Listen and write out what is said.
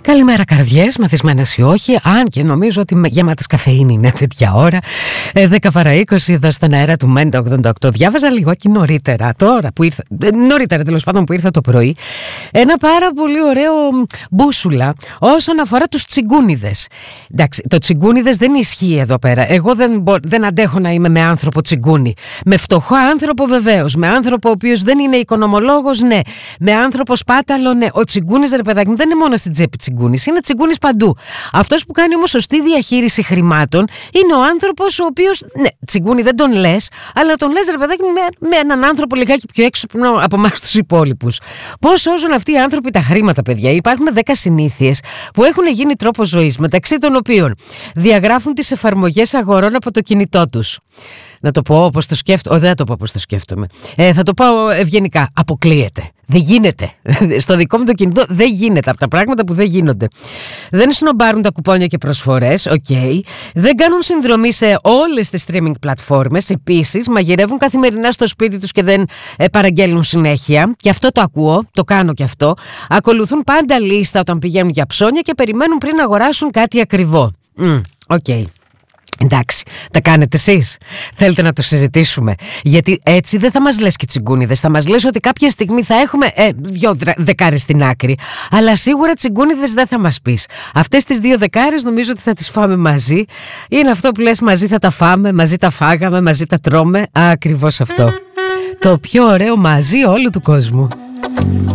Καλημέρα καρδιές, μαθησμένες ή όχι, αν και νομίζω ότι γεμάτες καφεΐνη είναι τέτοια ώρα. 10 παρά 20 εδώ στον αέρα του Μέντα 88. Διάβαζα λίγο και νωρίτερα, τώρα που ήρθα, νωρίτερα τέλος πάντων που ήρθα το πρωί, ένα πάρα πολύ ωραίο μπούσουλα όσον αφορά τους τσιγκούνιδες. Εντάξει, το τσιγκούνιδες δεν ισχύει εδώ πέρα. Εγώ δεν αντέχω να είμαι με άνθρωπο τσιγκούνι. Με φτωχό άνθρωπο βεβαίως. Με άνθρωπο ο οποίος δεν είναι οικονομολόγος, ναι. Με άνθρωπο σπάταλο, ναι. Ο τσιγκούνης, ρε παιδάκι μου, δεν είναι μόνο στην τσέπη τσιγκούνης, είναι τσιγκούνης παντού. Αυτός που κάνει όμως σωστή διαχείριση χρημάτων είναι ο άνθρωπος ο οποίος, ναι, τσιγκούνι δεν τον λες, αλλά τον λες, ρε παιδάκι, με έναν άνθρωπο λιγάκι πιο έξυπνο από εμάς τους υπόλοιπους. Πώς σώζουν αυτοί οι άνθρωποι τα χρήματα, παιδιά? Υπάρχουν 10 συνήθειες που έχουν γίνει τρόπος ζωής, μεταξύ των οποίων διαγράφουν τις εφαρμογές αγορών από το κινητό τους. Να το πω όπως το σκέφτομαι. Δεν θα το πω όπως το σκέφτομαι. Θα το πω ευγενικά. Αποκλείεται. Δεν γίνεται. Στο δικό μου το κινητό δεν γίνεται. Από τα πράγματα που δεν γίνονται. Δεν σνομπάρουν τα κουπόνια και προσφορές. Okay. Δεν κάνουν συνδρομή σε όλες τις streaming πλατφόρμες. Επίσης, μαγειρεύουν καθημερινά στο σπίτι τους και δεν παραγγέλνουν συνέχεια. Και αυτό το ακούω. Το κάνω και αυτό. Ακολουθούν πάντα λίστα όταν πηγαίνουν για ψώνια και περιμένουν πριν αγοράσουν κάτι ακριβό. Okay. Εντάξει, τα κάνετε εσείς? Θέλετε να το συζητήσουμε? Γιατί έτσι δεν θα μας λες και τσιγκούνιδες. Θα μας λες ότι κάποια στιγμή θα έχουμε 2 δεκάρες στην άκρη. Αλλά σίγουρα τσιγκούνιδες δεν θα μας πεις. Αυτές τις 2 δεκάρες νομίζω ότι θα τις φάμε μαζί. Είναι αυτό που λες, μαζί θα τα φάμε, μαζί τα φάγαμε, μαζί τα τρώμε. Ακριβώς αυτό. Το πιο ωραίο μαζί όλου του κόσμου.